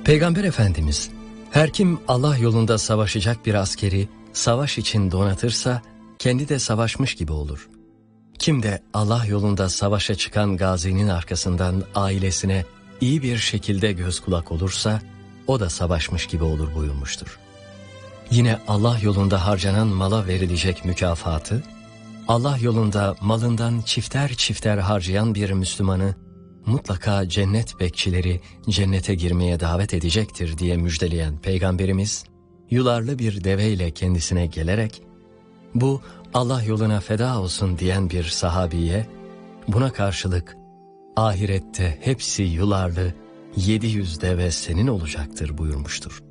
Peygamber Efendimiz, her kim Allah yolunda savaşacak bir askeri savaş için donatırsa kendi de savaşmış gibi olur. Kim de Allah yolunda savaşa çıkan gazinin arkasından ailesine iyi bir şekilde göz kulak olursa o da savaşmış gibi olur buyurmuştur. Yine Allah yolunda harcanan mala verilecek mükafatı, Allah yolunda malından çifter çifter harcayan bir Müslümanı mutlaka cennet bekçileri cennete girmeye davet edecektir diye müjdeleyen Peygamberimiz, yularlı bir deveyle kendisine gelerek, bu Allah yoluna feda olsun diyen bir sahabiye, buna karşılık ahirette hepsi yularlı 700 deve senin olacaktır buyurmuştur.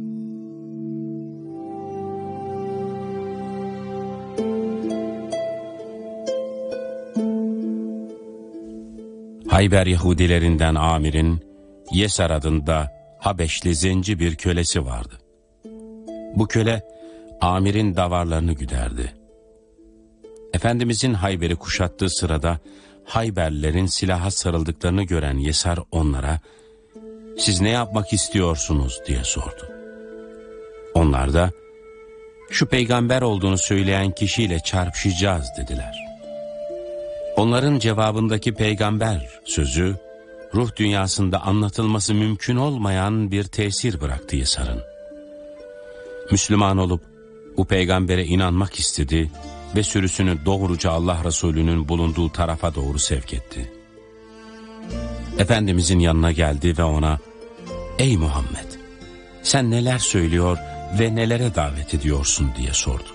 Hayber Yahudilerinden Amir'in Yesar adında Habeşli zenci bir kölesi vardı. Bu köle Amir'in davarlarını güderdi. Efendimizin Hayber'i kuşattığı sırada Hayberlilerin silaha sarıldıklarını gören Yesar onlara "Siz ne yapmak istiyorsunuz?" diye sordu. Onlar da "Şu peygamber olduğunu söyleyen kişiyle çarpışacağız" dediler. Onların cevabındaki peygamber sözü, ruh dünyasında anlatılması mümkün olmayan bir tesir bıraktı Yesar'ın. Müslüman olup bu peygambere inanmak istedi ve sürüsünü doğruca Allah Resulü'nün bulunduğu tarafa doğru sevk etti. Efendimizin yanına geldi ve ona "Ey Muhammed, sen neler söylüyor ve nelere davet ediyorsun?" diye sordu.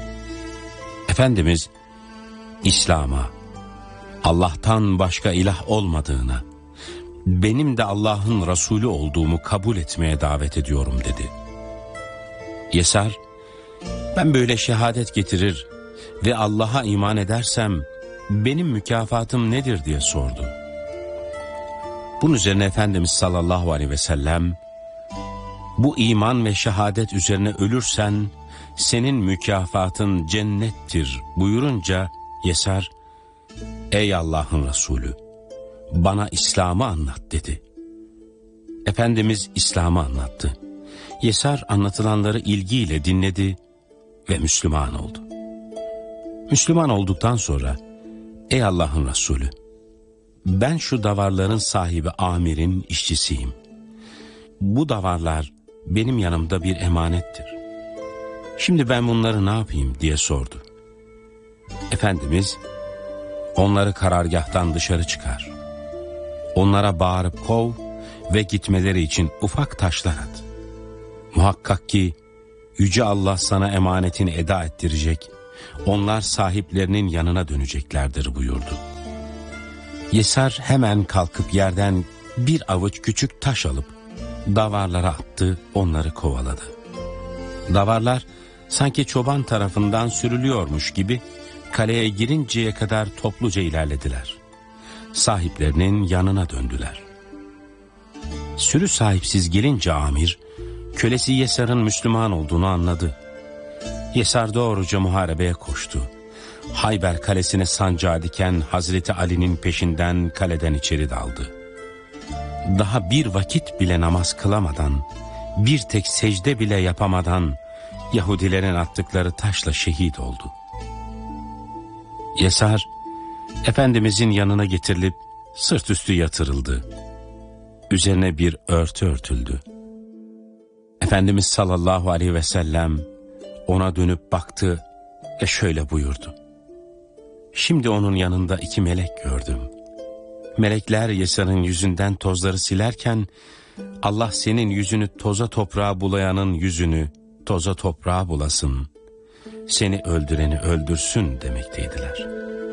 Efendimiz, İslam'a, Allah'tan başka ilah olmadığına, benim de Allah'ın Resulü olduğumu kabul etmeye davet ediyorum dedi. Yesar, ben böyle şehadet getirir ve Allah'a iman edersem benim mükafatım nedir diye sordu. Bunun üzerine Efendimiz sallallahu aleyhi ve sellem, bu iman ve şehadet üzerine ölürsen senin mükafatın cennettir buyurunca Yesar, ey Allah'ın Resulü, bana İslam'ı anlat dedi. Efendimiz İslam'ı anlattı. Yesar anlatılanları ilgiyle dinledi ve Müslüman oldu. Müslüman olduktan sonra, ey Allah'ın Resulü, ben şu davarların sahibi Amir'in işçisiyim. Bu davarlar benim yanımda bir emanettir. Şimdi ben bunları ne yapayım diye sordu. Efendimiz, onları karargâhtan dışarı çıkar. Onlara bağırıp kov ve gitmeleri için ufak taşlar at. Muhakkak ki Yüce Allah sana emanetini eda ettirecek, onlar sahiplerinin yanına döneceklerdir buyurdu. Yesar hemen kalkıp yerden bir avuç küçük taş alıp davarlara attı, onları kovaladı. Davarlar sanki çoban tarafından sürülüyormuş gibi kaleye girinceye kadar topluca ilerlediler. Sahiplerinin yanına döndüler. Sürü sahipsiz gelince Amir, kölesi Yesar'ın Müslüman olduğunu anladı. Yesar doğruca muharebeye koştu. Hayber kalesine sancağı diken Hazreti Ali'nin peşinden kaleden içeri daldı. Daha bir vakit bile namaz kılamadan, bir tek secde bile yapamadan Yahudilerin attıkları taşla şehit oldu. Yesar, Efendimizin yanına getirilip sırt üstü yatırıldı. Üzerine bir örtü örtüldü. Efendimiz sallallahu aleyhi ve sellem ona dönüp baktı ve şöyle buyurdu. Şimdi onun yanında 2 melek gördüm. Melekler Yesar'ın yüzünden tozları silerken, Allah senin yüzünü toza toprağa bulayanın yüzünü toza toprağa bulasın, seni öldüreni öldürsün demekteydiler.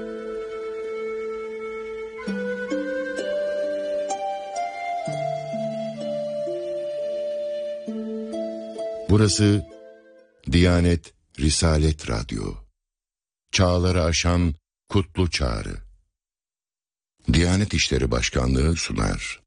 Burası Diyanet Risalet Radyo. Çağları aşan kutlu çağrı. Diyanet İşleri Başkanlığı sunar.